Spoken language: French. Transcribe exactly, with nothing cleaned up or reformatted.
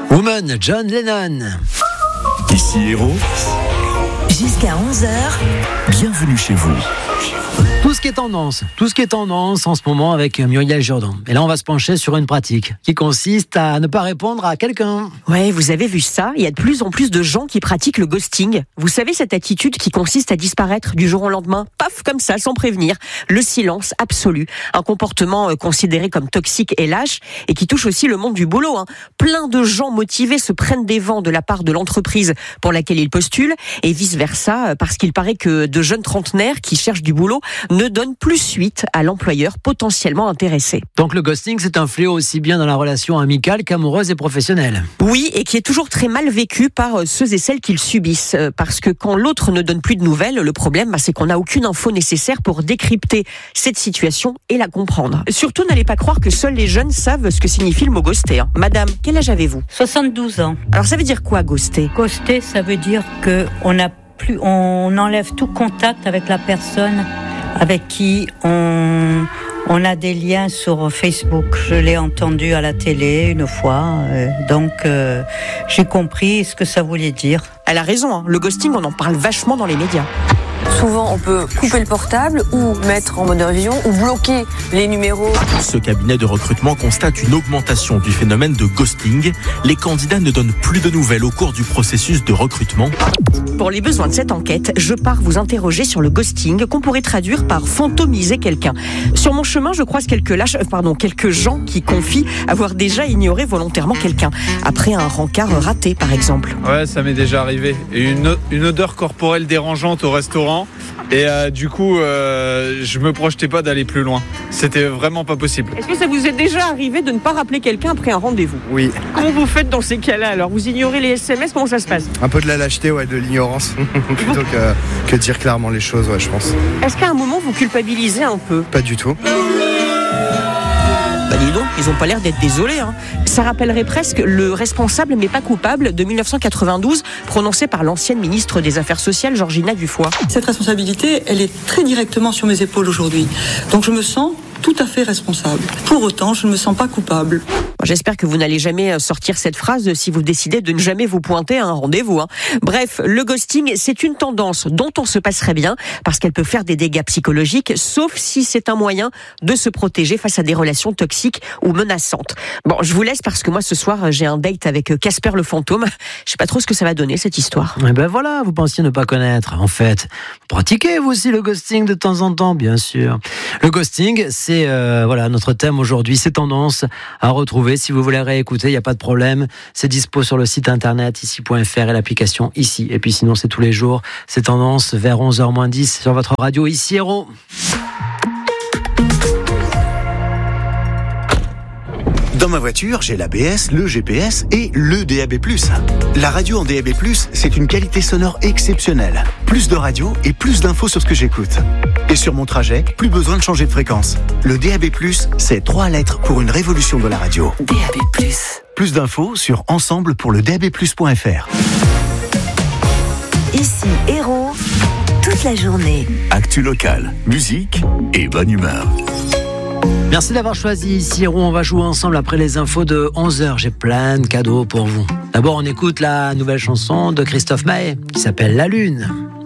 Woman, John Lennon. Ici Héros. Jusqu'à onze heures. Bienvenue chez vous. Tout ce qui est tendance, tout ce qui est tendance en ce moment avec Muriel Jourdan. Et là, on va se pencher sur une pratique qui consiste à ne pas répondre à quelqu'un. Ouais, vous avez vu ça. Il y a de plus en plus de gens qui pratiquent le ghosting. Vous savez, cette attitude qui consiste à disparaître du jour au lendemain, paf, comme ça, sans prévenir. Le silence absolu. Un comportement considéré comme toxique et lâche et qui touche aussi le monde du boulot. Hein. Plein de gens motivés se prennent des vents de la part de l'entreprise pour laquelle ils postulent et vice-versa, parce qu'il paraît que de jeunes trentenaires qui cherchent du boulot ne donne plus suite à l'employeur potentiellement intéressé. Donc le ghosting, c'est un fléau aussi bien dans la relation amicale qu'amoureuse et professionnelle. Oui, et qui est toujours très mal vécu par ceux et celles qui le subissent. Parce que quand l'autre ne donne plus de nouvelles, le problème, c'est qu'on n'a aucune info nécessaire pour décrypter cette situation et la comprendre. Surtout, n'allez pas croire que seuls les jeunes savent ce que signifie le mot ghoster. Madame, quel âge avez-vous ? soixante-douze ans. Alors ça veut dire quoi, ghoster ? Ghoster, ça veut dire qu'on a plus, on enlève tout contact avec la personne avec qui on, on a des liens sur Facebook. Je l'ai entendu à la télé une fois, euh, donc euh, j'ai compris ce que ça voulait dire. Elle a raison, hein. Le ghosting, on en parle vachement dans les médias. Souvent, on peut couper le portable ou mettre en mode révision ou bloquer les numéros. Ce cabinet de recrutement constate une augmentation du phénomène de ghosting. Les candidats ne donnent plus de nouvelles au cours du processus de recrutement. Pour les besoins de cette enquête, je pars vous interroger sur le ghosting, qu'on pourrait traduire par fantomiser quelqu'un. Sur mon chemin, je croise quelques lâches, euh, pardon, quelques gens qui confient avoir déjà ignoré volontairement quelqu'un, après un rencard raté, par exemple. Ouais, ça m'est déjà arrivé. Et une, une odeur corporelle dérangeante au restaurant. Et euh, du coup, euh, je me projetais pas d'aller plus loin. C'était vraiment pas possible. Est-ce que ça vous est déjà arrivé de ne pas rappeler quelqu'un après un rendez-vous ? Oui. Comment vous faites dans ces cas-là alors ? Vous ignorez les S M S ? Comment ça se passe ? Un peu de la lâcheté, ouais, de l'ignorance, plutôt que, que dire clairement les choses, ouais, je pense. Est-ce qu'à un moment vous culpabilisez un peu ? Pas du tout. Bah dis donc, ils ont pas l'air d'être désolés. Hein. Ça rappellerait presque le responsable mais pas coupable de dix-neuf cent quatre-vingt-douze, prononcé par l'ancienne ministre des Affaires sociales, Georgina Dufoy. Cette responsabilité, elle est très directement sur mes épaules aujourd'hui. Donc je me sens tout à fait responsable. Pour autant, je ne me sens pas coupable. J'espère que vous n'allez jamais sortir cette phrase si vous décidez de ne jamais vous pointer à un rendez-vous. Hein. Bref, le ghosting, c'est une tendance dont on se passerait bien parce qu'elle peut faire des dégâts psychologiques, sauf si c'est un moyen de se protéger face à des relations toxiques ou menaçantes. Bon, je vous laisse parce que moi, ce soir, j'ai un date avec Casper le fantôme. Je sais pas trop ce que ça va donner, cette histoire. Eh ben voilà, vous pensiez ne pas connaître. En fait, vous pratiquez vous aussi le ghosting de temps en temps, bien sûr. Le ghosting, c'est euh, voilà notre thème aujourd'hui, ces tendances à retrouver. Si vous voulez réécouter, il n'y a pas de problème. C'est dispo sur le site internet ici point f r et l'application ici. Et puis sinon, c'est tous les jours. Ces tendances vers onze heures moins dix sur votre radio ici Héros. Dans ma voiture, j'ai l'A B S, le G P S et le D A B plus. La radio en D A B plus, c'est une qualité sonore exceptionnelle. Plus de radio et plus d'infos sur ce que j'écoute. Et sur mon trajet, plus besoin de changer de fréquence. Le D A B plus, c'est trois lettres pour une révolution de la radio. D A B plus. Plus d'infos sur ensemble pour le D A B plus point f r. Ici Héros, toute la journée. Actu locale, musique et bonne humeur. Merci d'avoir choisi ici Héros. On va jouer ensemble après les infos de onze heures. J'ai plein de cadeaux pour vous. D'abord, on écoute la nouvelle chanson de Christophe Maé qui s'appelle La Lune.